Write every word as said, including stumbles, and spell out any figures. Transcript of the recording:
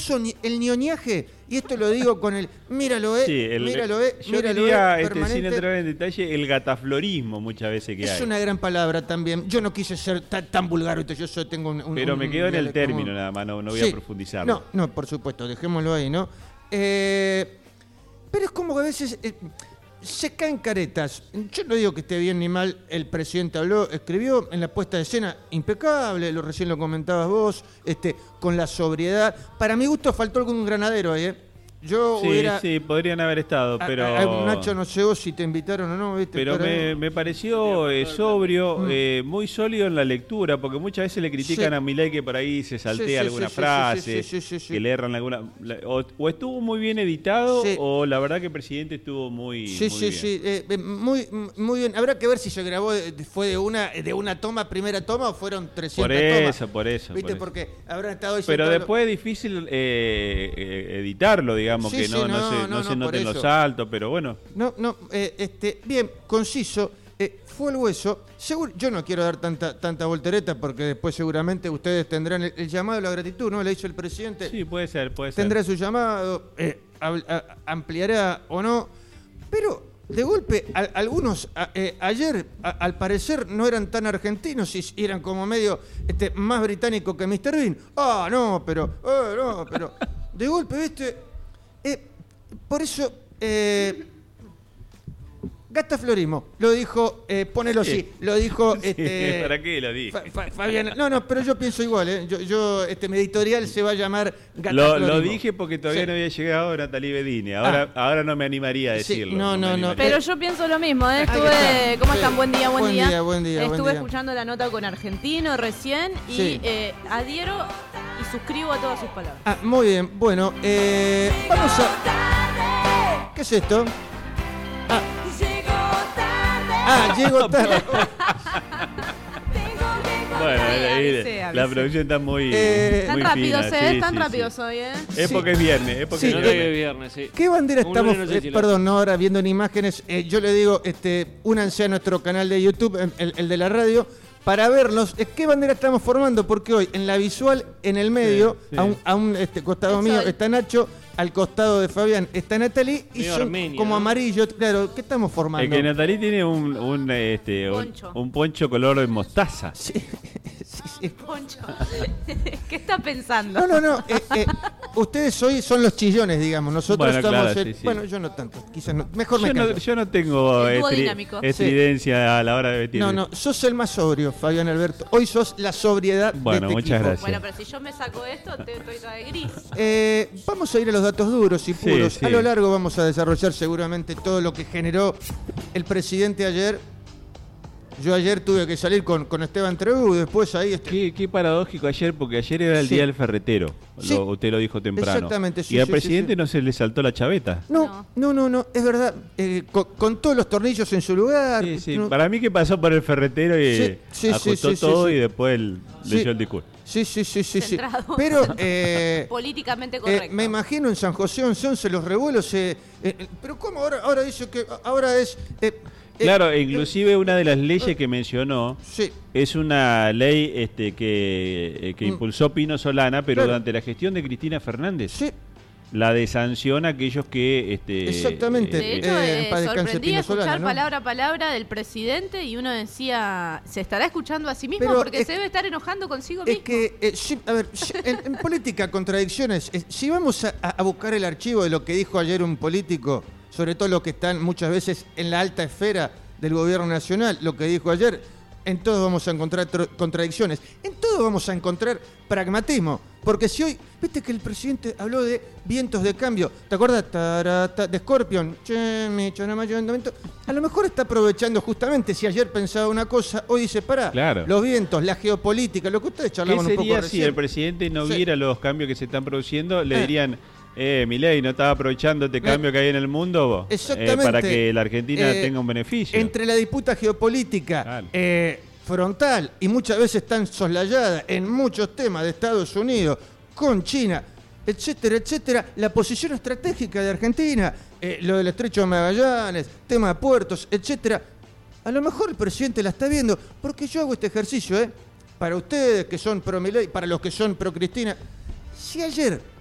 famoso ni, el ñoñaje, y esto lo digo con el míralo, eh, sí, el, míralo, eh, yo míralo, diría, eh, este, sin permanente. entrar en detalle, el gataflorismo muchas veces que Es hay. una gran palabra también. Yo no quise ser tan, tan vulgar, ¿viste? Yo soy, tengo un, un Pero un me quedo en el dialecto término muy- nada más, no, no voy Sí. a profundizar. No, no, por supuesto, dejémoslo ahí, ¿no? Eh, pero es como que a veces eh, se caen caretas. Yo no digo que esté bien ni mal, el presidente habló, escribió en la puesta de escena, impecable, lo recién lo comentabas vos, este, con la sobriedad. Para mi gusto faltó algún granadero ahí, ¿eh? Yo Sí, hubiera... sí, podrían haber estado, a- pero... a- a- Nacho, no sé vos si te invitaron o no, ¿viste? Pero me, me pareció eh, sobrio, Mm. eh, muy sólido en la lectura, porque muchas veces le critican Sí. a Milei que por ahí se saltea Sí, sí, alguna sí, sí, frase, sí, sí, sí, sí, sí. que le erran alguna... la- O, o estuvo muy bien editado, Sí. o la verdad que el presidente estuvo muy, Sí, muy sí, bien. sí, eh, eh, muy, muy bien. Habrá que ver si se grabó, de- de- fue de una de una toma, primera toma, o fueron trescientas Por tomas. eso, por eso. ¿Viste? por eso. Porque habrán estado ahí Pero sentados- después es difícil eh, eh, editarlo, digamos, Sí, que sí, no, no, no, se, no, no se no, por noten los eso. saltos, pero bueno. No, no, eh, este, bien, conciso, eh, fue el hueso. Seguro, yo no quiero dar tanta tanta voltereta porque después seguramente ustedes tendrán el, el llamado de la gratitud, ¿no? Le hizo el presidente. Sí, puede ser, puede ser. Tendrá su llamado, eh, habl- a- ampliará o no, pero de golpe a- algunos a- eh, ayer a- al parecer no eran tan argentinos y eran como medio este, más británicos que míster Bean. Ah, no, pero, eh, no, pero de golpe, viste, eh, por eso eh, Gataflorismo, lo dijo, eh, ponelo así, lo dijo este, ¿Para qué lo dije? Fa- Fa- Fabián, no, no, pero yo pienso igual, ¿eh? Yo, yo este, mi editorial se va a llamar Lo, Gataflorismo. lo dije porque todavía Sí. no había llegado Natalie Bedini. Ahora, ahora no me animaría a Sí, decirlo. no, me no, no. animaría. Pero yo pienso lo mismo, ¿eh? Ahí Estuve, está. ¿cómo Sí. están? Buen día, buen, Buen día, buen día, Estuve buen día. escuchando la nota con Argentino recién y Sí. eh, adhiero y suscribo a todas sus palabras. Ah, muy bien, bueno, eh, vamos a... ¿Qué es esto? Ah, ah llego tarde. Bueno, Avisé, ahí avisé, la avisé. producción está muy, Eh, Tan muy rápido fina. se sí, es, tan sí, rápido sí. soy, ¿eh? Es Sí. porque es viernes, es porque Sí, es No viernes. que viernes, sí. ¿Qué bandera Uno estamos? no sé eh, si lo- perdón, no, ahora viendo en imágenes, eh, yo le digo, este, únanse a nuestro canal de YouTube, el, el- el de la radio, para verlos. Eh, ¿Qué bandera estamos formando? Porque hoy, en la visual, en el medio, Sí, sí. a un, a un, este, costado El mío sol. está Nacho, al costado de Fabián está Natalie, y Medio son Armenia, como ¿no? amarillo. Claro, ¿qué estamos Es formando? que Natalie tiene un, un, este, un, Poncho. un poncho color de mostaza. Sí, sí, sí. Poncho, ¿qué está pensando? No, no, no. eh, eh, ustedes hoy son los chillones, digamos. Nosotros Bueno, somos claro, el- sí, sí. Bueno, yo no tanto. Quizás no. Mejor me Yo no, callo. yo no tengo El dúo estri- dinámico. estridencia a la hora de vestir. No, no. Sos el más sobrio, Fabián Alberto. Hoy sos la sobriedad Bueno, de este muchas equipo. gracias. Bueno, pero si yo me saco esto, te estoy toda de gris. Eh, vamos a ir a los datos duros y Sí, puros. sí. A lo largo vamos a desarrollar seguramente todo lo que generó el presidente ayer. Yo ayer tuve que salir con, con Esteban Treu, después ahí... Este, Qué, qué paradójico ayer, porque ayer era el Sí. día del ferretero. Sí. Lo- usted lo dijo temprano. Exactamente, sí, y al sí, presidente sí, sí. no se le saltó la chaveta. no, no, no, no, es verdad. eh, con, con todos los tornillos en su lugar. Sí, sí. no- Para mí que pasó por el ferretero y Sí, sí, ajustó sí, sí, todo sí, sí. y después el- Sí. leyó el discurso. Sí, sí, sí, sí, sí. Centrado. Pero eh, Políticamente eh, correcto. me imagino en San José once once los revuelos. eh, eh, eh, pero cómo ahora, ahora dice que ahora es. eh, eh, Claro, e eh, inclusive una de las leyes que mencionó Sí, es una ley este, que, eh, que Mm. impulsó Pino Solana, pero Claro. durante la gestión de Cristina Fernández. sí. La de sanción a aquellos que... Este, Exactamente. De eh, hecho, eh, en eh, paz descanse sorprendía Pino escuchar Solana, ¿no? palabra a palabra del presidente y uno decía, ¿se estará escuchando a sí mismo? Pero Porque es- se debe estar enojando consigo Es mismo. que, eh, sí, a ver, sí, en, en política, contradicciones. eh, si vamos a, a buscar el archivo de lo que dijo ayer un político, sobre todo los que están muchas veces en la alta esfera del gobierno nacional, lo que dijo ayer, en todo vamos a encontrar tro- contradicciones. En todo vamos a encontrar pragmatismo. Porque si hoy, viste que el presidente habló de vientos de cambio, ¿te acuerdas? Tarata, de Scorpion. Che, mi chonamayo, andamento. A lo mejor está aprovechando justamente, si ayer pensaba una cosa, hoy dice, pará, Claro. los vientos, la geopolítica, lo que ustedes ¿Qué charlaban un poco sería si recién. el presidente no Sí. viera los cambios que se están produciendo? Le Eh. dirían, eh, Milei, ¿no estaba aprovechando este cambio que hay en el mundo vos? Eh, Exactamente. para que la Argentina Eh, tenga un beneficio. Entre la disputa geopolítica Claro. eh, frontal y muchas veces tan soslayada en muchos temas de Estados Unidos, con China, etcétera, etcétera, la posición estratégica de Argentina, eh, lo del Estrecho de Magallanes, tema de puertos, etcétera, a lo mejor el presidente la está viendo, porque yo hago este ejercicio, ¿eh? Para ustedes que son pro Milei, para los que son pro Cristina, si ayer